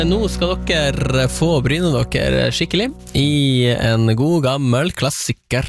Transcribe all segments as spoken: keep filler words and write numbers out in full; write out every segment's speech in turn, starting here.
Nå skal dere få bryne dere skikkelig I en god gammel klassiker.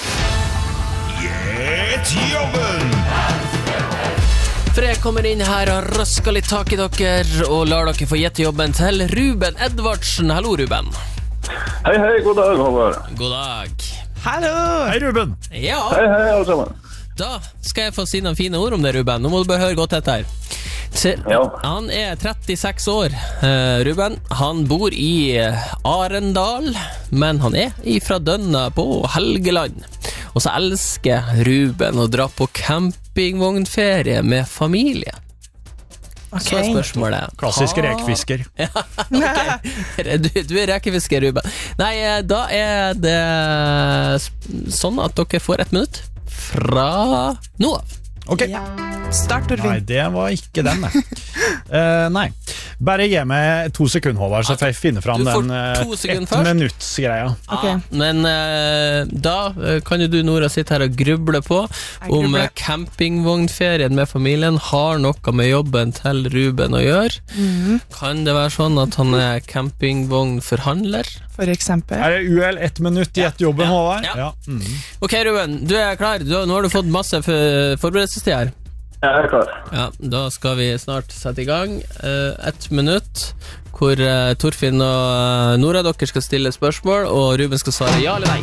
Gjett jobben! For jeg kommer inn her og røsker litt tak I dere og lar dere få gjette jobben til Ruben Edvardsen. Hallo Ruben. Hei, hei, god dag, Håvard. God dag. Hallo. Hei Ruben. Ja. Hei, hei, alle sammen. Da skal jeg få si noen fine ord om det, Ruben. Nå må du bare høre godt etter. Til, Ja. Han er trettiseks år, uh, Ruben. Han bor I Arendal, men han er ifra Dønna på Helgeland. Og så elsker Ruben å dra på campingvognferie med familie. Ok. Så er spørsmålet Klassisk hva- rekefisker. Ok. du, du er rekefisker, Ruben. Nei, eh, da er det sp- sånn at dere får ett minutt fra nå av. Ok. Ja. Start, Nei, Torfinn. det var ikke den, nei. Eh, nei. Bare gi meg to sekunder, Håvard, så får jeg finne fram Du får den eh, to sekunder ett først. minutts greia. Ok. Ja, men eh, da eh, kan jo du, Nora, sitte her og gruble på Jeg om grubler. eh, campingvognferien med familien har noe med jobben til Ruben å gjøre. Mhm. Kan det være sånn at han er campingvognforhandler? For eksempel. Er det U L ett minutt I ett jobben, Håvard? Ja. Mhm. Ok, Ruben, du er klar. Du, nå har du fått masse for- forberedelsestid her. Jeg er klar. Ja, da skal vi snart sette I gang. Uh, ett minutt hvor uh, Torfinn og uh, Nora dere skal stille spørsmål, og Ruben skal svare ja eller nei.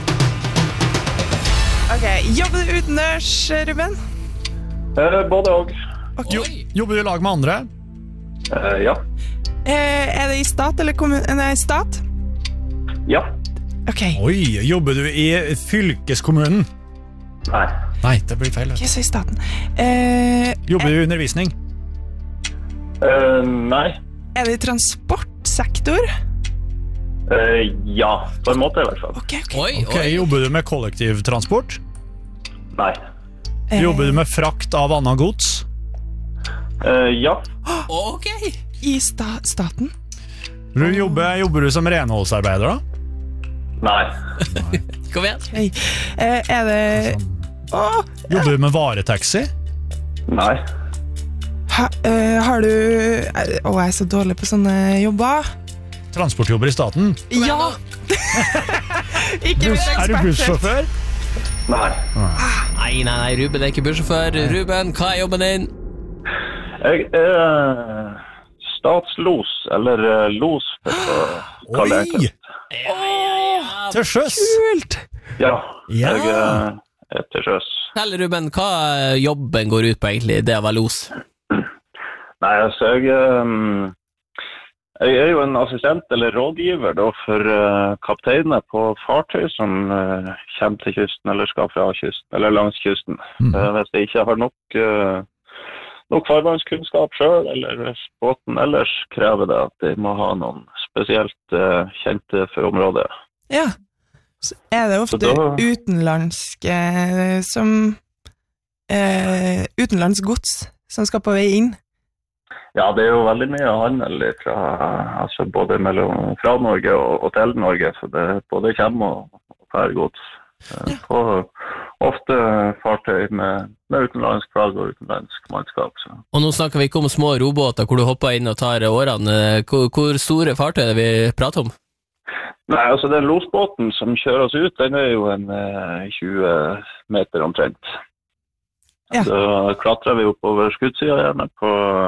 Ok, jobber du utendørs, Ruben? Eh, både og. Ok. Jo, jobber du I lag med andre? Eh, ja. Eh, er det I stat eller kommun... Nei, stat? Ja. Ok, Oi, jobber du I fylkeskommunen? Nei. Nei, det blir feil. ikke så I staten. Eh, Jobber du I undervisning? Eh, nei. er det I transportsektor? Eh, ja, på en måte I hvert fall. Ok, ok. Oi, Ok, oi. jobber du med kollektivtransport? Nei. Eh, Jobber du med frakt av annet gods? Eh, ja. Ok. I sta staten? Du jobber, jobber du som renholdsarbeider da? Nei. Kom igjen. Ok. Eh, er det... Åh, Jobber du med varetaxi? Nei. ha, eh, har du... eh, Åh, jeg er så dårlig på sånne jobber. Transportjobber I staten? Ja! Ikke Buss, min er du ekspert. bussjåfør? Nei. Nei, nei, nei, Ruben er ikke bussjåfør. Ruben, hva er jobben din? Jeg er eh, statslos, eller eh, los, for å kalle det Oi, enkelt. Ja, ja, ja. til sjøs! Kult! Ja. Ja. Jeg eh, er til sjøs. Fortell, Ruben, hva jobben går ut på egentlig, det å være los? Nei, altså, jeg, eh, jeg er jo en assistent eller rådgiver da, for uh, kapteiner på fartøy som uh, kommer til kysten eller skal fra kysten, eller langs kysten. Mhm. Eh, hvis jeg ikke har nok, uh, nok farvannskunnskap selv, eller hvis båten ellers krever det at de må ha noen spesielt uh, kjente for området. Ja. Så er det ofte Så da- utenlandske eh, som eh, utenlandsk gods som skal på vei inn? Ja, det er jo veldig mye handel fra, altså både mellom, fra Norge og, og til Norge, så det både kommer og, og fer gods. eh, På ofte fartøy med, med utenlandsk flagg og utenlandsk mannskap. Så. Og nå snakker vi ikke om små robåter hvor du hopper inn og tar årene. Hvor, hvor store fartøy er det vi prater om? Nei, altså den losbåten som kjører oss ut, den er jo en eh, tjue meter omtrent. Ja. Så klatrer vi oppover skuddsida gjerne på,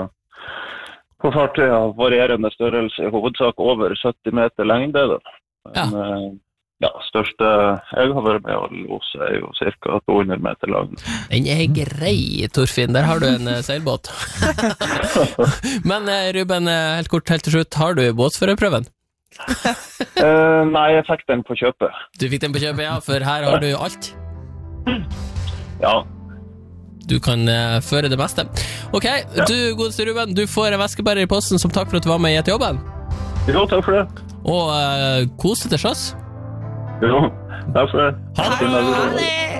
på fartøy av varierende størrelse, i hovedsak over sytti meter lengde. Da. Men, eh, ja, største jeg har vært med å lose er jo cirka to hundre meter lang. Den er grei, Torfinn. Der har du en eh, seilbåt. Men eh, Ruben, eh, helt kort, helt til slutt, har du båtførerprøven? Eh, nei, jeg fikk den på kjøpet. Du fikk den på kjøpet, ja, for her har du alt. Ja, Du kan eh, føre det meste. Ok, du godeste Ruben, du får en veskebærer I posten som takk for at du var med I et jobben. jo, takk for det. Og eh, kose til sjøs. Jo, takk for det. Ha det! Ha det!